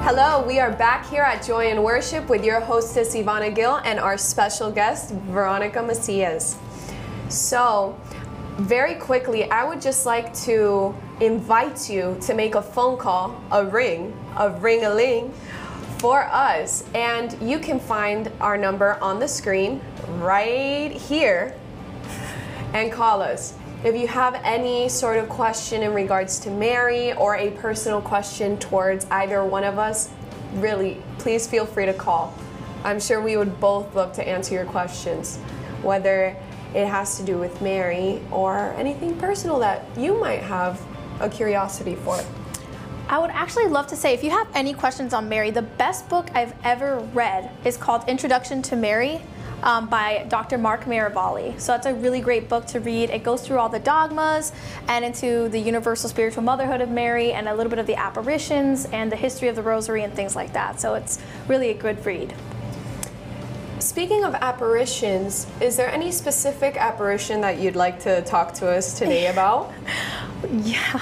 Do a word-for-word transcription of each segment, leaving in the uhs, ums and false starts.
Hello, we are back here at Joy in Worship with your hostess Ivana Gill and our special guest Veronica Macias. So, very quickly, I would just like to invite you to make a phone call, a ring, a ring-a-ling for us. And you can find our number on the screen right here and call us. If you have any sort of question in regards to Mary or a personal question towards either one of us, really, please feel free to call. I'm sure we would both love to answer your questions, whether it has to do with Mary or anything personal that you might have a curiosity for. I would actually love to say, if you have any questions on Mary, the best book I've ever read is called Introduction to Mary. Um, by Doctor Mark Mirabali. So it's a really great book to read. It goes through all the dogmas and into the universal spiritual motherhood of Mary and a little bit of the apparitions and the history of the rosary and things like that. So it's really a good read. Speaking of apparitions, is there any specific apparition that you'd like to talk to us today about? Yeah.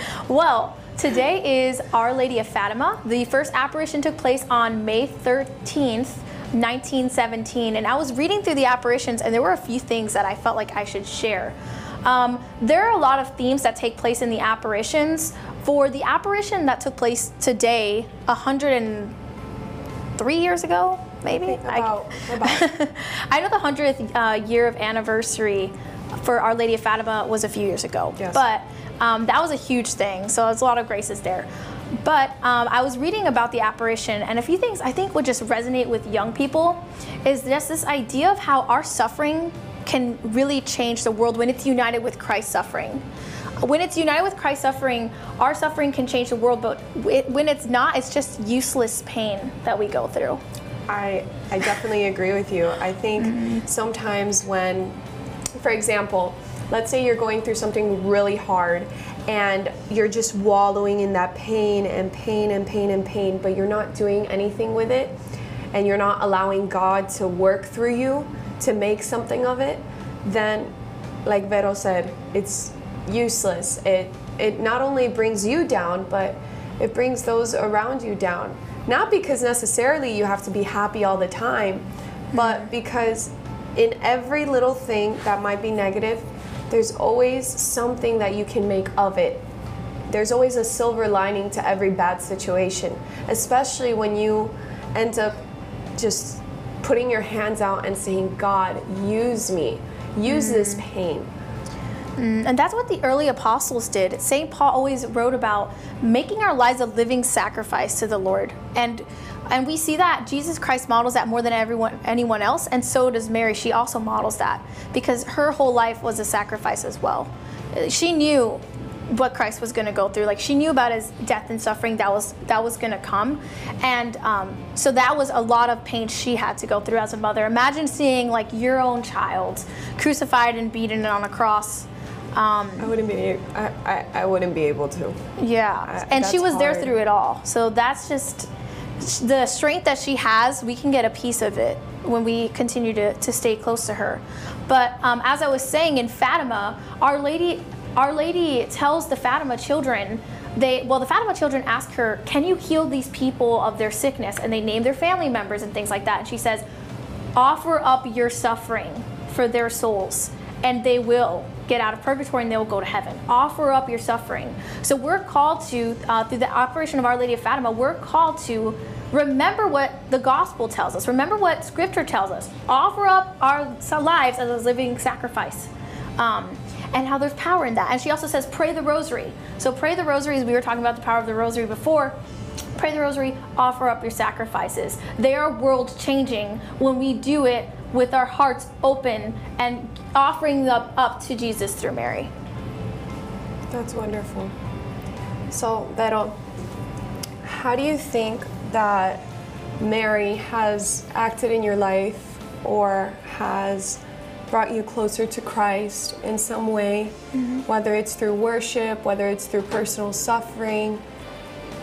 Well, today is Our Lady of Fatima. The first apparition took place on May thirteenth, nineteen seventeen, and I was reading through the apparitions and there were a few things that I felt like I should share. Um, there are a lot of themes that take place in the apparitions. For the apparition that took place today, one hundred three years ago, maybe? About, about. I know the hundredth uh, year of anniversary for Our Lady of Fatima was a few years ago, yes. but um, that was a huge thing, so there's a lot of graces there. But um, I was reading about the apparition, and a few things I think would just resonate with young people is just this idea of how our suffering can really change the world when it's united with Christ's suffering. When it's united with Christ's suffering, our suffering can change the world, but it, when it's not, it's just useless pain that we go through. I, I definitely agree with you. I think mm-hmm. sometimes when, for example, let's say you're going through something really hard and you're just wallowing in that pain and pain and pain and pain, but you're not doing anything with it and you're not allowing God to work through you to make something of it, then, like Vero said, it's useless. It, it not only brings you down, but it brings those around you down. Not because necessarily you have to be happy all the time, but because in every little thing that might be negative, there's always something that you can make of it. There's always a silver lining to every bad situation, especially when you end up just putting your hands out and saying, God, use me, use mm. this pain. Mm, and that's what the early apostles did. Saint Paul always wrote about making our lives a living sacrifice to the Lord. And And we see that Jesus Christ models that more than everyone, anyone else, and so does Mary. She also models that because her whole life was a sacrifice as well. She knew what Christ was going to go through. Like she knew about his death and suffering that was that was going to come, and um, so that was a lot of pain she had to go through as a mother. Imagine seeing like your own child crucified and beaten on a cross. Um, I wouldn't be. I, I, I wouldn't be able to. Yeah, I, and she was hard. there through it all. So that's just. The strength that she has, we can get a piece of it when we continue to, to stay close to her. But um, as I was saying, in Fatima, Our Lady, Our Lady tells the Fatima children, they well, the Fatima children ask her, can you heal these people of their sickness? And they name their family members and things like that. And she says, offer up your suffering for their souls, and they will get out of purgatory and they will go to heaven. Offer up your suffering. So we're called to, uh, through the operation of Our Lady of Fatima, we're called to remember what the gospel tells us. Remember what scripture tells us. Offer up our lives as a living sacrifice. Um, and how there's power in that. And she also says, pray the rosary. So pray the rosary, as we were talking about the power of the rosary before. Pray the rosary, offer up your sacrifices. They are world changing when we do it with our hearts open and offering them up to Jesus through Mary. That's wonderful. So, Vero, how do you think that Mary has acted in your life or has brought you closer to Christ in some way, mm-hmm. whether it's through worship, whether it's through personal suffering?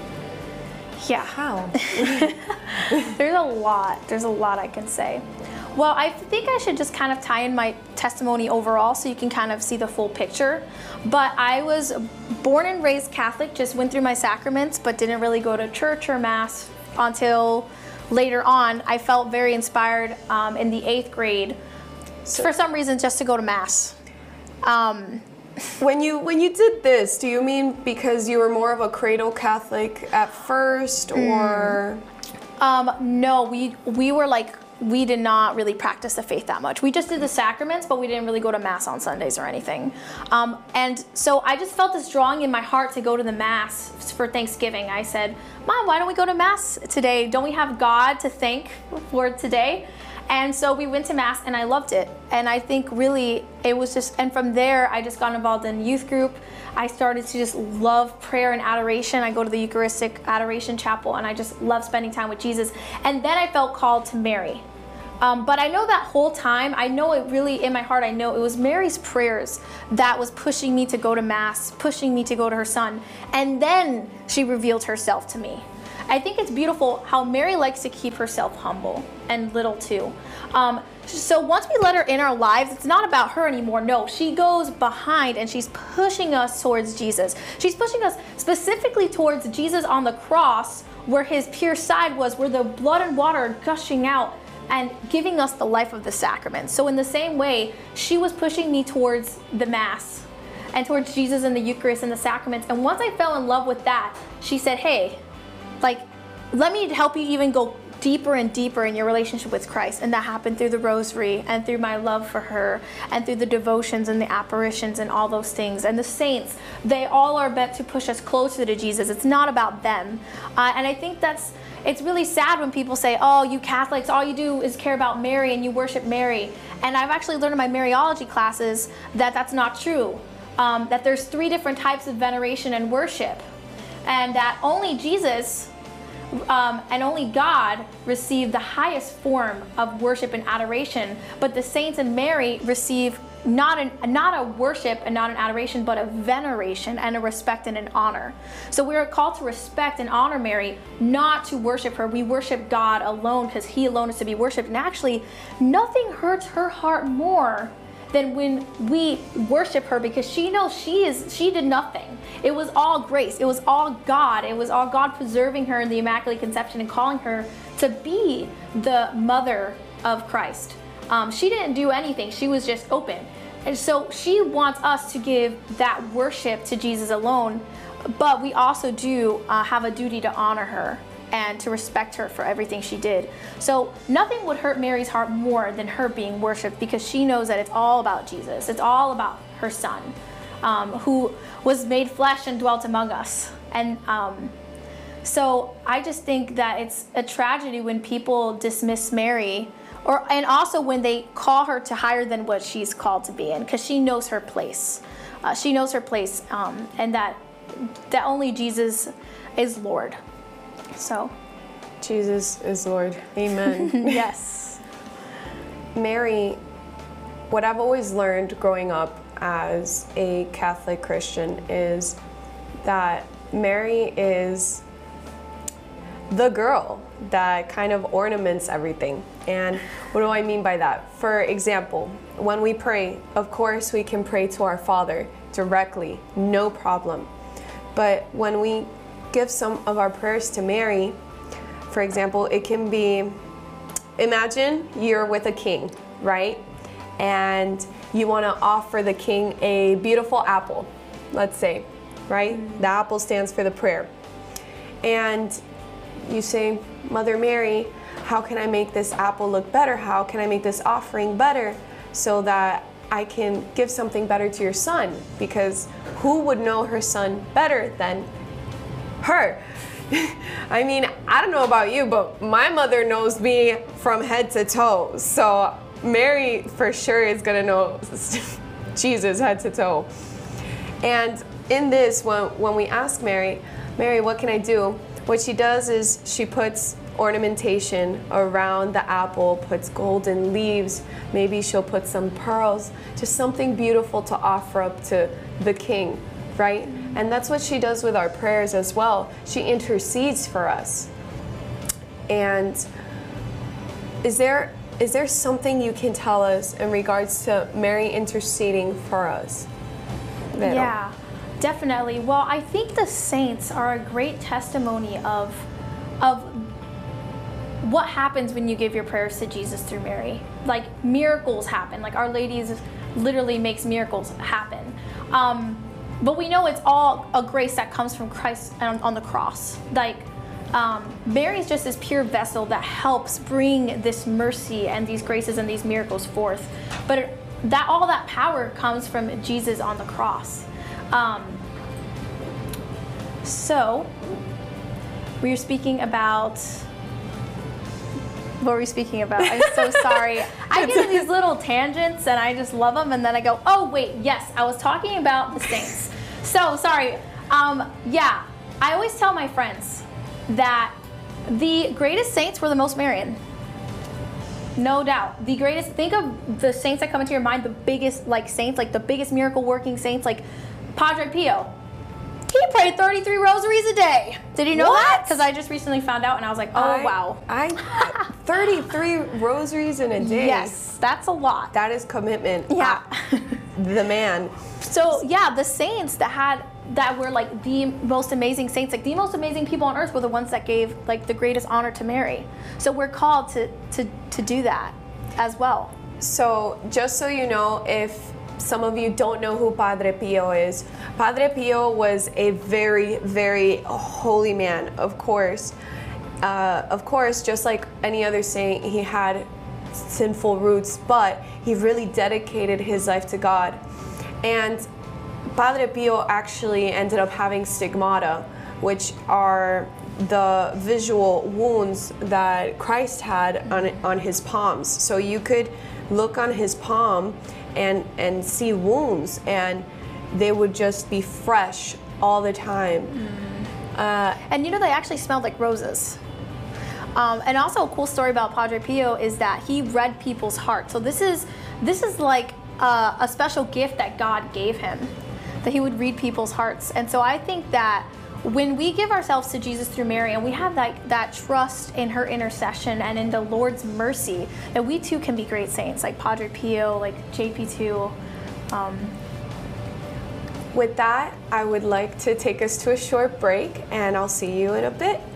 Yeah. How? There's a lot. There's a lot I can say. Well, I think I should just kind of tie in my testimony overall so you can kind of see the full picture. But I was born and raised Catholic, just went through my sacraments, but didn't really go to church or mass until later on. I felt very inspired um, in the eighth grade, so, for some reason, just to go to mass. Um, When you when you did this, do you mean because you were more of a cradle Catholic at first, or? Um, no, we we were like, we did not really practice the faith that much. We just did the sacraments, but we didn't really go to mass on Sundays or anything. Um, and so I just felt this drawing in my heart to go to the mass for Thanksgiving. I said, Mom, why don't we go to mass today? Don't we have God to thank for today? And so we went to mass, and I loved it. And I think really it was just, and from there I just got involved in youth group. I started to just love prayer and adoration. I go to the Eucharistic Adoration Chapel, and I just love spending time with Jesus. And then I felt called to Mary. Um, but I know that whole time, I know it really, in my heart, I know it was Mary's prayers that was pushing me to go to mass, pushing me to go to her son. And then she revealed herself to me. I think it's beautiful how Mary likes to keep herself humble and little too. Um, so once we let her in our lives, it's not about her anymore. No, she goes behind and she's pushing us towards Jesus. She's pushing us specifically towards Jesus on the cross, where his pierced side was, where the blood and water are gushing out and giving us the life of the sacrament. So in the same way, she was pushing me towards the Mass and towards Jesus and the Eucharist and the sacraments. And once I fell in love with that, she said, hey, like, let me help you even go deeper and deeper in your relationship with Christ. And that happened through the rosary and through my love for her and through the devotions and the apparitions and all those things. And the saints, they all are meant to push us closer to Jesus. It's not about them. Uh, and I think that's, it's really sad when people say, oh, you Catholics, all you do is care about Mary and you worship Mary. And I've actually learned in my Mariology classes that that's not true. Um, that there's three different types of veneration and worship. And that only Jesus um, and only God receive the highest form of worship and adoration, but the saints and Mary receive not an not a worship and not an adoration, but a veneration and a respect and an honor. So we are called to respect and honor Mary, not to worship her. We worship God alone because he alone is to be worshiped. And actually, nothing hurts her heart more than when we worship her, because she knows she is she did nothing. It was all grace. It was all God. It was all God preserving her in the Immaculate Conception and calling her to be the mother of Christ. Um, she didn't do anything. She was just open. And so she wants us to give that worship to Jesus alone, but we also do uh, have a duty to honor her and to respect her for everything she did. So nothing would hurt Mary's heart more than her being worshipped, because she knows that it's all about Jesus. It's all about her son, um, who was made flesh and dwelt among us. And um, so I just think that it's a tragedy when people dismiss Mary, or and also when they call her to higher than what she's called to be in, because she knows her place. Uh, she knows her place, um, and that that only Jesus is Lord. So, Jesus is Lord. Amen. Yes. Mary, what I've always learned growing up as a Catholic Christian is that Mary is the girl that kind of ornaments everything. And what do I mean by that? For example, when we pray, of course we can pray to our Father directly, no problem. But when we give some of our prayers to Mary, for example, it can be, imagine you're with a king, right? And you want to offer the king a beautiful apple, let's say, right? The apple stands for the prayer. And you say, Mother Mary, how can I make this apple look better? How can I make this offering better so that I can give something better to your son? Because who would know her son better than her? I mean, I don't know about you, but my mother knows me from head to toe. So Mary for sure is gonna know Jesus head to toe. And in this, when, when we ask Mary, Mary, what can I do? What she does is she puts ornamentation around the apple, puts golden leaves, maybe she'll put some pearls, just something beautiful to offer up to the king, right? And that's what she does with our prayers as well. She intercedes for us. And is there is there something you can tell us in regards to Mary interceding for us? Vero? Yeah, definitely. Well, I think the saints are a great testimony of, of what happens when you give your prayers to Jesus through Mary. Like, miracles happen. Like, Our Lady literally makes miracles happen. Um, but we know it's all a grace that comes from Christ on, on the cross. Like, um, Mary's just this pure vessel that helps bring this mercy and these graces and these miracles forth. But it, that all that power comes from Jesus on the cross. Um, so, we were speaking about... What were we speaking about? I'm so sorry. I get in these little tangents and I just love them, and then I go, oh wait, yes, I was talking about the saints. So sorry. Um, yeah, I always tell my friends that the greatest saints were the most Marian. No doubt. The greatest, think of the saints that come into your mind, the biggest like saints, like the biggest miracle working saints, like Padre Pio. He prayed thirty-three rosaries a day. Did you know What? that? Because I just recently found out and I was like, oh, I, wow. I thirty-three rosaries in a day. Yes, that's a lot. That is commitment. Yeah. Ah, the man. So yeah, the saints that had, that were like the most amazing saints, like the most amazing people on earth were the ones that gave like the greatest honor to Mary. So we're called to, to, to do that as well. So just so you know, if some of you don't know who Padre Pio is, Padre Pio was a very, very holy man, of course. Uh, of course, just like any other saint, he had sinful roots, but he really dedicated his life to God. And Padre Pio actually ended up having stigmata, which are the visual wounds that Christ had on, on his palms. So you could look on his palm and and see wounds, and they would just be fresh all the time. Mm. Uh, and you know, they actually smelled like roses. Um, and also a cool story about Padre Pio is that he read people's hearts. So this is this is like a, a special gift that God gave him, that he would read people's hearts. And so I think that when we give ourselves to Jesus through Mary and we have that, that trust in her intercession and in the Lord's mercy, that we too can be great saints, like Padre Pio, like J P two. Um, with that, I would like to take us to a short break, and I'll see you in a bit.